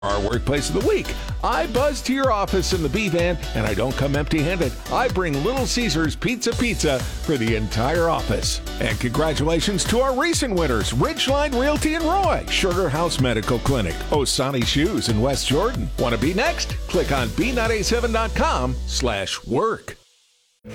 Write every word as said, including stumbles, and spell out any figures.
Our workplace of the week. I buzz to your office in the B-Van, and I don't come empty-handed. I bring Little Caesars Pizza Pizza for the entire office. And congratulations to our recent winners, Ridgeline Realty in Roy, Sugar House Medical Clinic, Osani Shoes in West Jordan. Want to be next? Click on B nine eight seven dot com slash work.